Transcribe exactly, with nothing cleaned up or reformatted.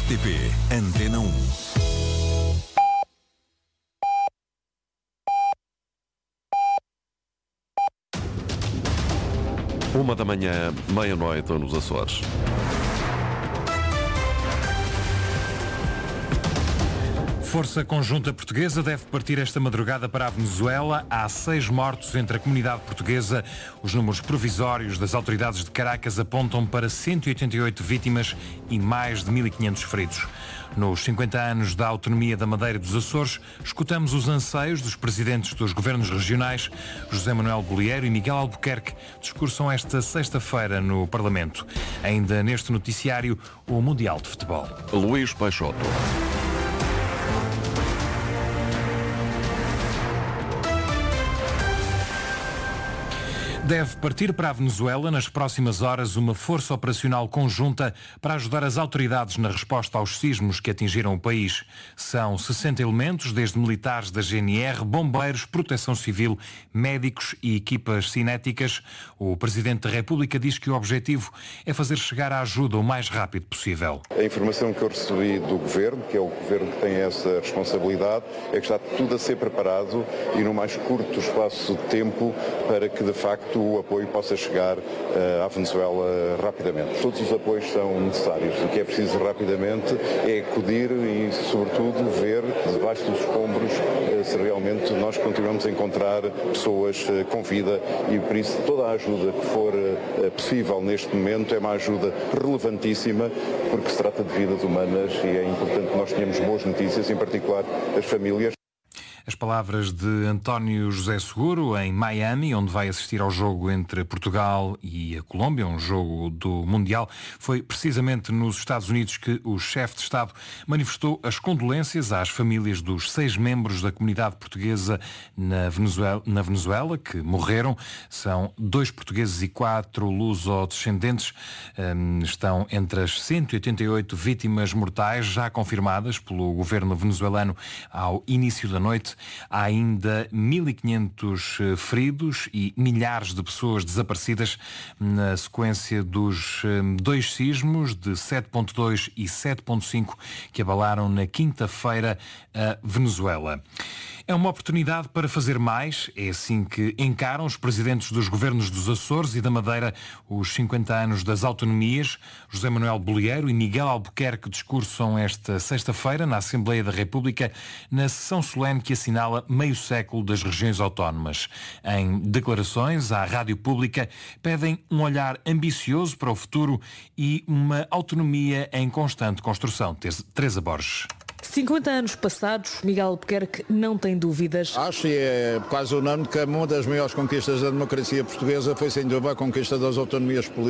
R T P Antena um. Uma da manhã, meia-noite nos Açores. Força Conjunta Portuguesa deve partir esta madrugada para a Venezuela. Há seis mortos entre a comunidade portuguesa. Os números provisórios das autoridades de Caracas apontam para cento e oitenta e oito vítimas e mais de mil e quinhentos feridos. Nos cinquenta anos da autonomia da Madeira e dos Açores, escutamos os anseios dos presidentes dos governos regionais. José Manuel Bolieiro e Miguel Albuquerque discursam esta sexta-feira no Parlamento. Ainda neste noticiário, o Mundial de Futebol. Luís Peixoto. Deve partir para a Venezuela nas próximas horas uma força operacional conjunta para ajudar as autoridades na resposta aos sismos que atingiram o país. São sessenta elementos, desde militares da G N R, bombeiros, proteção civil, médicos e equipas cinéticas. O Presidente da República diz que o objetivo é fazer chegar a ajuda o mais rápido possível. A informação que eu recebi do Governo, que é o Governo que tem essa responsabilidade, é que está tudo a ser preparado e no mais curto espaço de tempo para que, de facto, o apoio possa chegar uh, à Venezuela rapidamente. Todos os apoios são necessários. O que é preciso rapidamente é acudir e, sobretudo, ver debaixo dos escombros uh, se realmente nós continuamos a encontrar pessoas uh, com vida e, por isso, toda a ajuda que for uh, possível neste momento é uma ajuda relevantíssima, porque se trata de vidas humanas e é importante que nós tenhamos boas notícias, em particular as famílias. As palavras de António José Seguro em Miami, onde vai assistir ao jogo entre Portugal e a Colômbia, um jogo do Mundial. Foi precisamente nos Estados Unidos que o chefe de Estado manifestou as condolências às famílias dos seis membros da comunidade portuguesa na Venezuela, na Venezuela que morreram. São dois portugueses e quatro luso-descendentes. Um, estão entre as cento e oitenta e oito vítimas mortais já confirmadas pelo governo venezuelano ao início da noite. Há ainda mil e quinhentos feridos e milhares de pessoas desaparecidas na sequência dos dois sismos de sete ponto dois e sete ponto cinco que abalaram na quinta-feira a Venezuela. É uma oportunidade para fazer mais, é assim que encaram os presidentes dos governos dos Açores e da Madeira os cinquenta anos das autonomias. José Manuel Bolieiro e Miguel Albuquerque discursam esta sexta-feira na Assembleia da República, na sessão solene que assinala meio século das regiões autónomas. Em declarações à Rádio Pública, pedem um olhar ambicioso para o futuro e uma autonomia em constante construção. Teresa Borges. cinquenta anos passados, Miguel Albuquerque não tem dúvidas. Acho, e é quase unânime, que uma das maiores conquistas da democracia portuguesa foi, sem dúvida, a conquista das autonomias políticas.